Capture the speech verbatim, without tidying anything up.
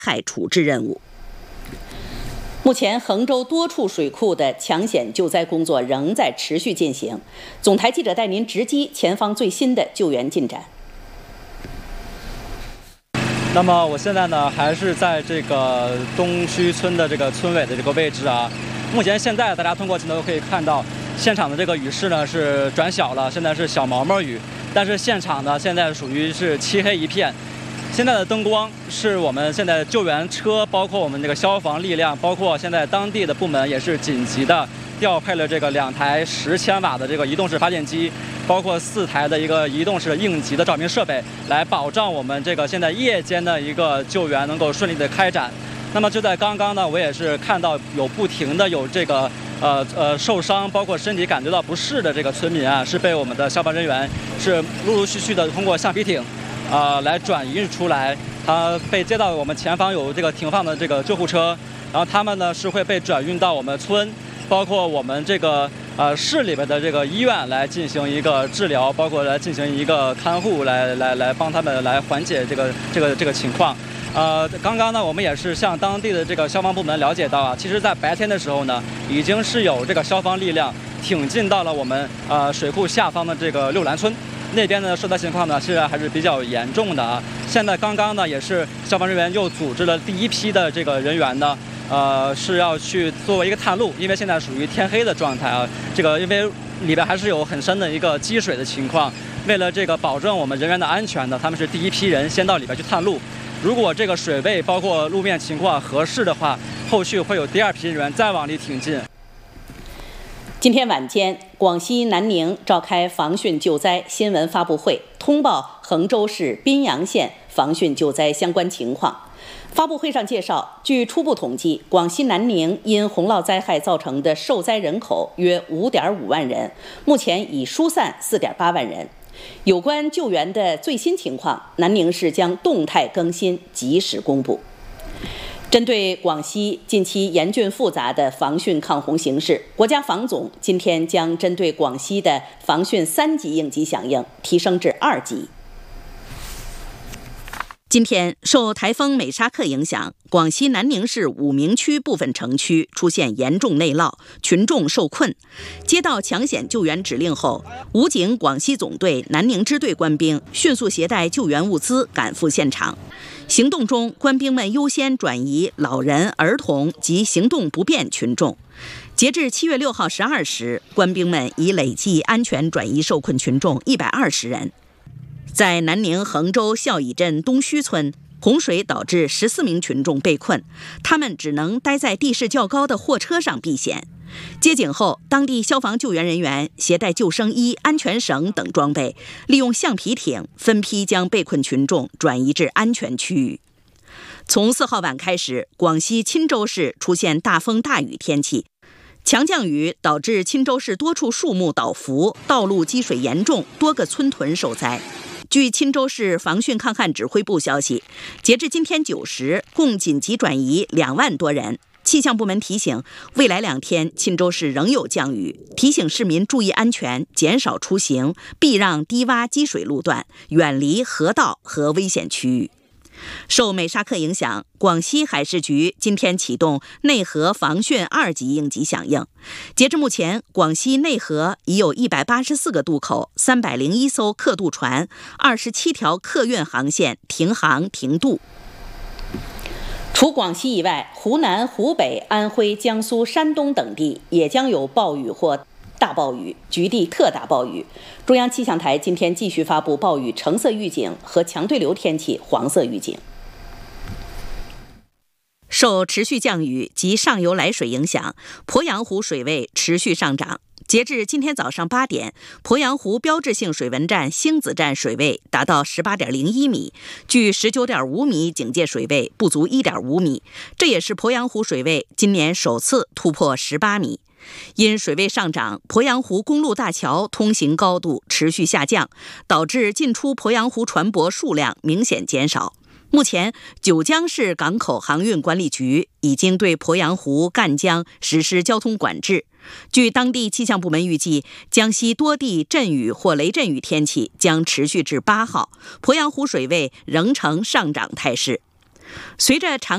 害处置任务。目前，衡州多处水库的抢险救灾工作仍在持续进行。总台记者带您直击前方最新的救援进展。 那么我现在呢，还是在这个东须村的这个村委的这个位置啊。目前现在大家通过镜头可以看到，现场的这个雨势呢是转小了，现在是小毛毛雨，但是现场呢现在属于是漆黑一片。现在的灯光是我们现在救援车，包括我们这个消防力量，包括现在当地的部门也是紧急的调配了这个两台十千瓦的这个移动式发电机，包括四台的一个移动式应急的照明设备，来保障我们这个现在夜间的一个救援能够顺利的开展。那么就在刚刚呢，我也是看到有不停的有这个呃呃受伤，包括身体感觉到不适的这个村民啊，是被我们的消防人员是陆陆续续的通过橡皮艇。呃，来转移出来，他被接到我们前方有这个停放的这个救护车，然后他们呢是会被转运到我们村，包括我们这个呃市里边的这个医院来进行一个治疗，包括来进行一个看护，来来来帮他们来缓解这个这个这个情况。呃，刚刚呢，我们也是向当地的这个消防部门了解到啊，其实在白天的时候呢，已经是有这个消防力量挺进到了我们呃水库下方的这个六兰村。那边的受灾情况呢，现在还是比较严重的啊。现在刚刚呢，也是消防人员又组织了第一批的这个人员呢，呃，是要去作为一个探路，因为现在属于天黑的状态啊。这个因为里边还是有很深的一个积水的情况，为了这个保证我们人员的安全呢，他们是第一批人先到里边去探路。如果这个水位包括路面情况合适的话，后续会有第二批人员再往里挺进。 今天晚间，广西南宁召开防汛救灾新闻发布会，通报衡州市宾阳县防汛救灾相关情况。发布会上介绍，据初步统计，广西南宁因洪涝灾害造成的受灾人口约 五点五万人，目前已疏散 四点八万人。有关救援的最新情况，南宁市将动态更新，及时公布。针对广西近期严峻复杂的防汛抗洪形势，国家防总今天将针对广西的防汛三级应急响应提升至二级。今天，受台风美沙克影响，广西南宁市武鸣区部分城区出现严重内涝，群众受困。接到抢险救援指令后，武警广西总队南宁支队官兵迅速携带救援物资赶赴现场。行动中，官兵们优先转移老人、儿童及行动不便群众。截至七月六号十二时，官兵们已累计安全转移受困群众一百二十人。在南宁衡州孝乙镇东须村，洪水导致十四名群众被困，他们只能待在地势较高的货车上避险。接警后，当地消防救援人员携带救生衣、安全绳等装备，利用橡皮艇分批将被困群众转移至安全区域。从四号晚开始，广西钦州市出现大风大雨天气，强降雨导致钦州市多处树木倒伏，道路积水严重，多个村屯受灾。据钦州市防汛抗旱指挥部消息，截至今天九时，共紧急转移两万多人。气象部门提醒，未来两天钦州市仍有降雨，提醒市民注意安全，减少出行，避让低洼积水路段，远离河道和危险区域。受美沙克影响，广西海事局今天启动内河防汛二级应急响应。截至目前，广西内河已有一百八十四个渡口、三百零一艘客渡船、二十七条客运航线停航停渡。除广西以外，湖南、湖北、安徽、江苏、山东等地也将有暴雨或大暴雨，局地特大暴雨。中央气象台今天继续发布暴雨橙色预警和强对流天气黄色预警。受持续降雨及上游来水影响，鄱阳湖水位持续上涨。截至今天早上八点，鄱阳湖标志性水文站星子站水位达到 十八点零一米，距 十九点五米警戒水位不足 一点五米，这也是鄱阳湖水位今年首次突破十八米。因水位上涨，鄱阳湖公路大桥通行高度持续下降，导致进出鄱阳湖船舶数量明显减少。目前，九江市港口航运管理局已经对鄱阳湖、赣江实施交通管制。据当地气象部门预计，江西多地阵雨或雷阵雨天气将持续至八号，鄱阳湖水位仍呈上涨态势。随着长